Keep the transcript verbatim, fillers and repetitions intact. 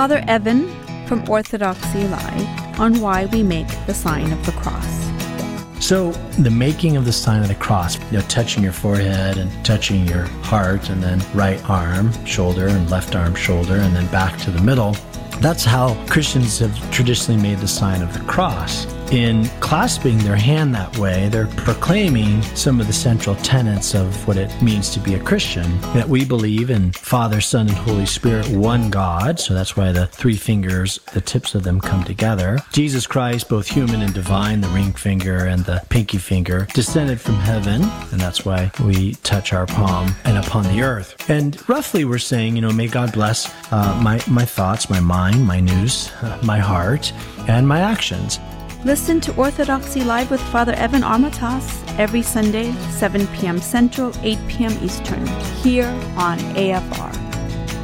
Father Evan from Orthodoxy Live on why we make the sign of the cross. So the making of the sign of the cross, you know, touching your forehead and touching your heart, and then right arm, shoulder, and left arm, shoulder, and then back to the middle. That's how Christians have traditionally made the sign of the cross. In clasping their hand that way, they're proclaiming some of the central tenets of what it means to be a Christian. That we believe in Father, Son, and Holy Spirit, one God. So that's why the three fingers, the tips of them come together. Jesus Christ, both human and divine, the ring finger and the pinky finger, descended from heaven. And that's why we touch our palm and upon the earth. And roughly we're saying, you know, may God bless uh, my, my thoughts, my mind, my news, uh, my heart, and my actions. Listen to Orthodoxy Live with Father Evan Armatas every Sunday, seven p.m. Central, eight p.m. Eastern, here on A F R.